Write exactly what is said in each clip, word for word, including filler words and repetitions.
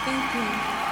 Thank you。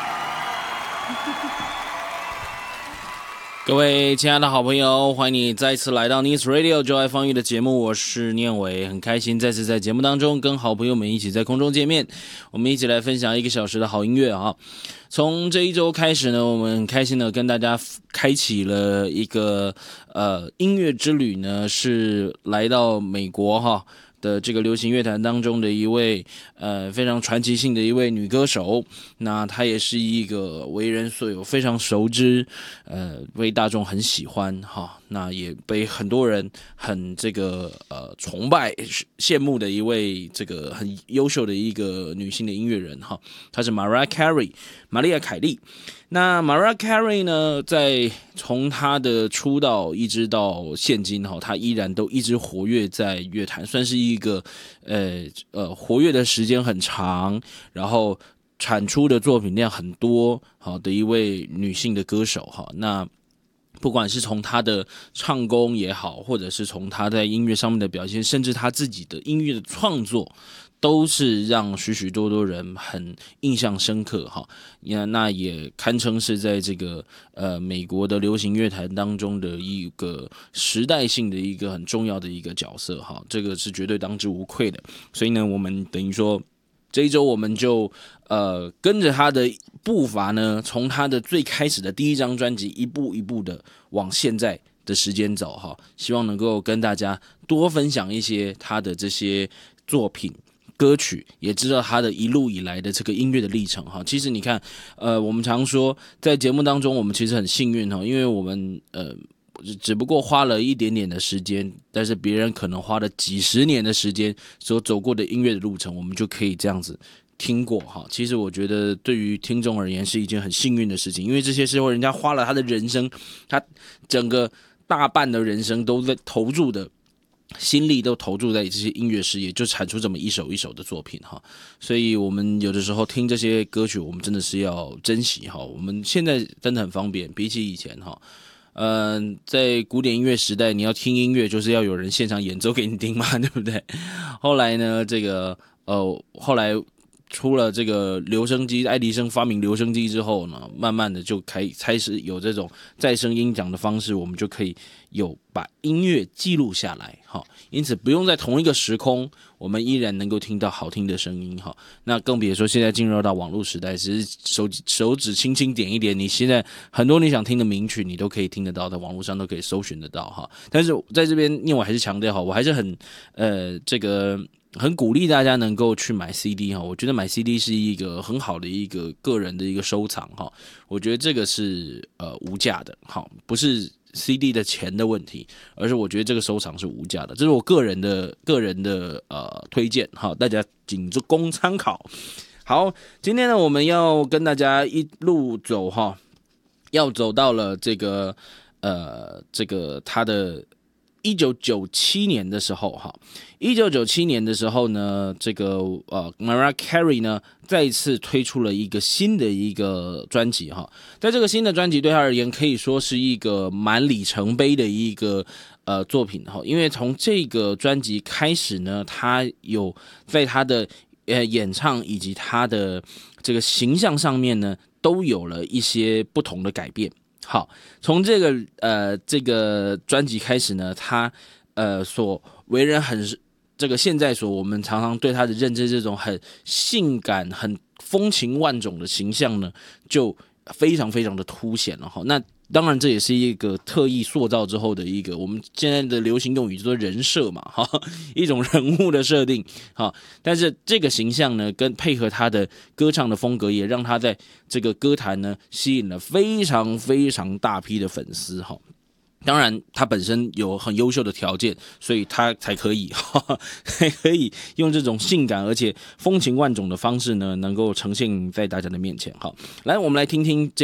各位亲爱的好朋友，欢迎你再次来到 News Radio 就爱放育的节目，我是念伟，很开心再次在节目当中跟好朋友们一起在空中见面，我们一起来分享一个小时的好音乐啊。从这一周开始呢，我们很开心的跟大家开启了一个呃音乐之旅呢，是来到美国哈的这个流行乐坛当中的一位呃非常传奇性的一位女歌手，那她也是一个为人所有非常熟知，呃被大众很喜欢哈，那也被很多人很这个呃崇拜羡慕的一位这个很优秀的一个女性的音乐人哈，她是 Mariah Carey 玛丽亚凯莉。那 Mariah Carey 呢，在从她的出道一直到现今哈，她依然都一直活跃在乐坛，算是一个呃呃活跃的时间很长，然后产出的作品量很多好的一位女性的歌手哈。那不管是从她的唱功也好，或者是从她在音乐上面的表现，甚至她自己的音乐的创作，都是让许许多多人很印象深刻哈。那也堪称是在这个呃美国的流行乐坛当中的一个时代性的一个很重要的一个角色哈，这个是绝对当之无愧的。所以呢，我们等于说这一周我们就呃跟着他的步伐呢，从他的最开始的第一张专辑一步一步的往现在的时间走哈，希望能够跟大家多分享一些他的这些作品歌曲，也知道他的一路以来的这个音乐的历程哈。其实你看，呃，我们常说在节目当中，我们其实很幸运哈，因为我们呃只不过花了一点点的时间，但是别人可能花了几十年的时间所走过的音乐的路程，我们就可以这样子听过哈。其实我觉得对于听众而言是一件很幸运的事情，因为这些时候人家花了他的人生，他整个大半的人生都在投注的心力都投注在这些音乐事业，就产出这么一首一首的作品哈。所以我们有的时候听这些歌曲，我们真的是要珍惜哈。我们现在真的很方便，比起以前哈。嗯、呃，在古典音乐时代，你要听音乐就是要有人现场演奏给你听嘛，对不对？后来呢，这个呃，后来出了这个留声机，爱迪生发明留声机之后呢，慢慢的就开开始有这种再生音响的方式，我们就可以有把音乐记录下来哈。因此不用在同一个时空，我们依然能够听到好听的声音哈。那更别说现在进入到网络时代，只是手手指轻轻点一点，你现在很多你想听的名曲，你都可以听得到，在网络上都可以搜寻得到哈。但是在这边，因为我还是强调哈，我还是很呃这个。很鼓励大家能够去买 C D 哈，我觉得买 C D 是一个很好的一个个人的一个收藏哈，我觉得这个是呃无价的，好，不是 C D 的钱的问题，而是我觉得这个收藏是无价的，这是我个人的个人的呃推荐哈，大家仅供参考。好，今天呢我们要跟大家一路走哈，要走到了这个呃这个他的。一九九七年的时候，哈，一九九七年的时候呢，这个呃 ，Mariah Carey 呢再次推出了一个新的一个专辑，哈，在这个新的专辑对他而言可以说是一个蛮里程碑的一个呃作品，哈，因为从这个专辑开始呢，他有在他的呃演唱以及他的这个形象上面呢，都有了一些不同的改变。好，从这个呃这个专辑开始呢，他呃所为人很这个现在所我们常常对他的认知，这种很性感、很风情万种的形象呢，就非常非常的凸显了哈。那当然，这也是一个特意塑造之后的一个我们现在的流行用语，就是人设嘛，哈，一种人物的设定，哈。但是这个形象呢，跟配合他的歌唱的风格，也让他在这个歌坛呢吸引了非常非常大批的粉丝，哈。当然，他本身有很优秀的条件，所以他才可以，哈哈，才可以用这种性感而且风情万种的方式呢，能够呈现在大家的面前。好，来，我们来听听这。